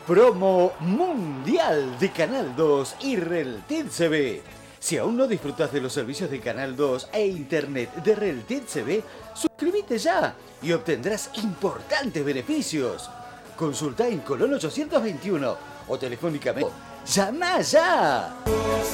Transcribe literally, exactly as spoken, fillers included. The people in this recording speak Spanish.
Promo mundial de Canal dos y Relted C V. Si aún no disfrutas de los servicios de Canal dos e Internet de Relted C V, suscríbete ya y obtendrás importantes beneficios. Consulta en Colón ochocientos veintiuno o telefónicamente. ¡Llama ya!